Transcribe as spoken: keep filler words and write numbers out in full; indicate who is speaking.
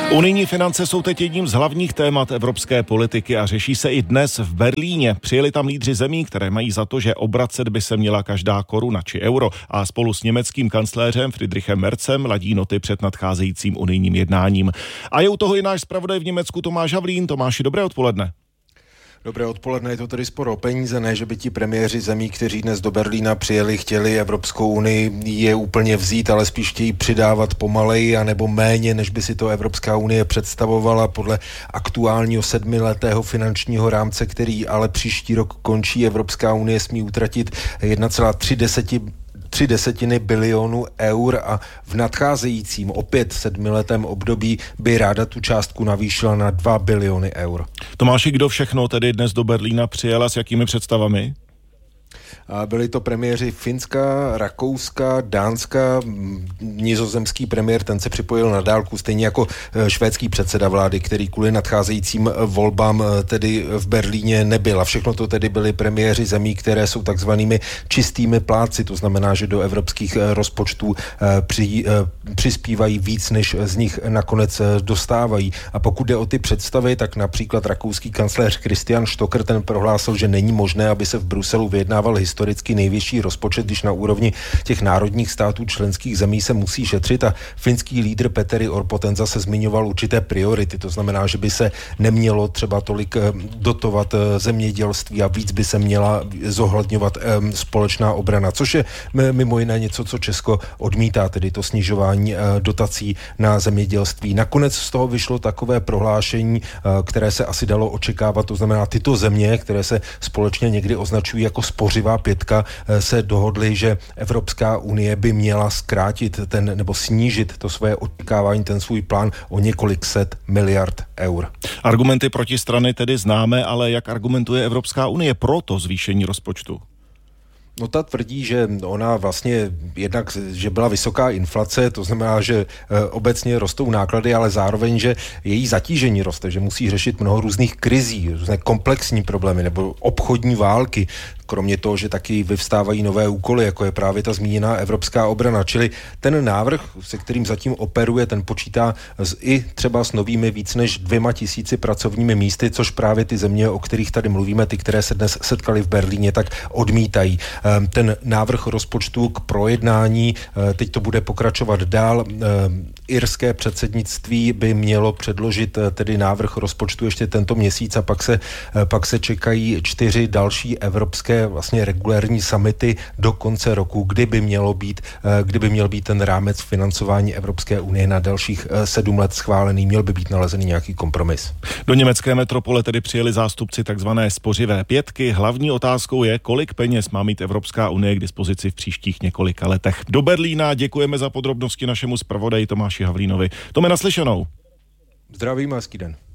Speaker 1: Unijní finance jsou teď jedním z hlavních témat evropské politiky a řeší se i dnes v Berlíně. Přijeli tam lídři zemí, které mají za to, že obracet by se měla každá koruna či euro, a spolu s německým kancléřem Friedrichem Merzem ladí noty před nadcházejícím unijním jednáním. A je u toho i náš zpravodaj v Německu Tomáš Havlín. Tomáši, dobré odpoledne.
Speaker 2: Dobré odpoledne, je to tedy sporo o peníze, ne, že by ti premiéři zemí, kteří dnes do Berlína přijeli, chtěli Evropskou unii je úplně vzít, ale spíš chtějí přidávat pomaleji anebo méně, než by si to Evropská unie představovala podle aktuálního sedmiletého finančního rámce, který ale příští rok končí. Evropská unie smí utratit jedna celá tři tři desetiny bilionu eur a v nadcházejícím opět sedmiletém období by ráda tu částku navýšila na dva biliony eur.
Speaker 1: Tomáši, kdo všechno tedy dnes do Berlína přijel a s jakými představami?
Speaker 2: A byli to premiéři Finska, Rakouska, Dánska, nizozemský premiér, ten se připojil na dálku, stejně jako švédský předseda vlády, který kvůli nadcházejícím volbám tedy v Berlíně nebyl. A všechno to tedy byli premiéři zemí, které jsou takzvanými čistými plátci, to znamená, že do evropských rozpočtů při, přispívají víc, než z nich nakonec dostávají. A pokud jde o ty představy, tak například rakouský kancléř Christian Stocker, ten prohlásil, že není možné, aby se v Bruselu vyjednával historicky největší rozpočet, když na úrovni těch národních států členských zemí se musí šetřit, a finský lídr Petteri Orpo ten zase zmiňoval určité priority, to znamená, že by se nemělo třeba tolik dotovat zemědělství a víc by se měla zohledňovat společná obrana, což je mimo jiné něco, co Česko odmítá, tedy to snižování dotací na zemědělství. Nakonec z toho vyšlo takové prohlášení, které se asi dalo očekávat, to znamená tyto země, které se společně někdy označují jako spořivá pětka, se dohodli, že Evropská unie by měla zkrátit ten nebo snížit to své očekávání, ten svůj plán o několik set miliard eur.
Speaker 1: Argumenty protistrany tedy známe, ale jak argumentuje Evropská unie pro to zvýšení rozpočtu?
Speaker 2: No ta tvrdí, že ona vlastně jednak, že byla vysoká inflace, to znamená, že e, obecně rostou náklady, ale zároveň, že její zatížení roste, že musí řešit mnoho různých krizí, různé komplexní problémy nebo obchodní války. Kromě toho, že taky vyvstávají nové úkoly, jako je právě ta zmíněná evropská obrana. Čili ten návrh, se kterým zatím operuje, ten počítá z, i třeba s novými víc než dvěma tisíci pracovními místy, což právě ty země, o kterých tady mluvíme, ty, které se dnes setkali v Berlíně, tak odmítají. Ten návrh rozpočtu k projednání, teď to bude pokračovat dál. Irské předsednictví by mělo předložit tedy návrh rozpočtu ještě tento měsíc a pak se, pak se čekají čtyři další evropské vlastně regulérní summity do konce roku, kdy by mělo být, kdy by měl být ten rámec financování Evropské unie na dalších sedm let schválený, měl by být nalezený nějaký kompromis.
Speaker 1: Do německé metropole tedy přijeli zástupci takzvané spořivé pětky. Hlavní otázkou je, kolik peněz má mít Evropská unie k dispozici v příštích několika letech. Do Berlína děkujeme za podrobnosti našemu zpravodaji Tomáši Havlínovi. Tome, naslyšenou.
Speaker 2: Zdravím a hezký den.